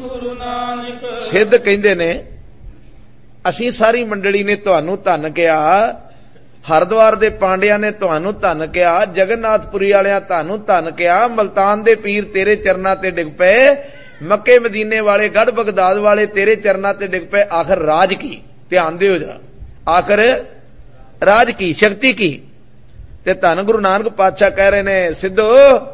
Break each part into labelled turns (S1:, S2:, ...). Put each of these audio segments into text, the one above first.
S1: सिद्ध कहंदे ने असीं सारी मंडली ने तुहानू धन किया, हरद्वार दे पांडिया ने तुहानू धन किया, जगन्नाथपुरी वालियां तुहानू धन किया, मुल्तान दे पीर तेरे चरनां ते डिग पे, मक्के मदीने वाले गढ़ बगदाद वाले तेरे चरनां ते डिग पे, आखिर राज की, ध्यान दिओ जरा, आखिर राज की, शक्ति की। ते धन गुरु नानक पातशाह कह रहे ने सिद्धो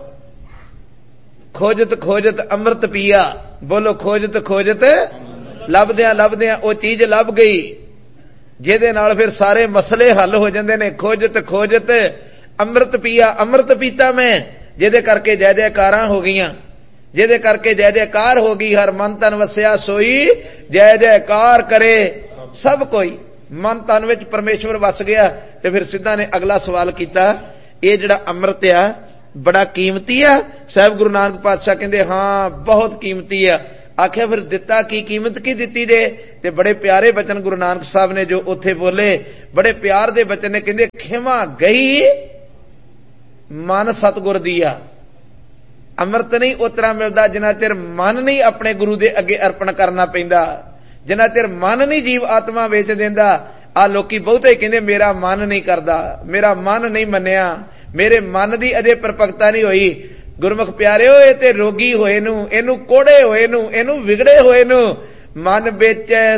S1: खोजत खोजत अमृत पिया, बोलो खोजत खोजत लभदियां लभदियां वो चीज लभ गई जिहदे नाल फिर सारे मसले हल हो जांदे ने। खोजत खोजत अमृत पिया, अमृत पीता मैं, जिहदे करके जय जयकारां हो गईयां, जिहदे करके जय जयकार हो गई। हर मन तन वसिया सोई जय जयकार करे सब कोई, मन तन विच परमेश्वर वस गया। ते फिर सिद्धा ने अगला सवाल किया, ये जिहड़ा अमृत आ बड़ा कीमती आ? साहब गुरु नानक पातशाह कहंदे हां बहुत कीमती आ। आखिया फिर दिता की, कीमत की दिती जे? ते बड़े प्यारे बचन गुरु नानक साहब ने जो उत्थे बोले, बड़े प्यार दे बचन ने, कहंदे खिमा गई मन सतगुर दिया। अमृत नहीं उतरा मिलदा जिन्ना चिर मन नहीं अपने गुरु दे अगे अर्पण करना पैंदा, जिन्ना चिर मन नहीं जीव आत्मा वेच देंदा। आ लोकी बहुते कहंदे मेरा मन नहीं करदा, मेरा मन नहीं मन्निया, मेरे मन दी अजे परपक्ता नहीं होई। गुरमुख प्यारिओ ये ते रोगी होए नू, इनू कोड़े होए नू, इनू विगड़े होए नू मन बेचै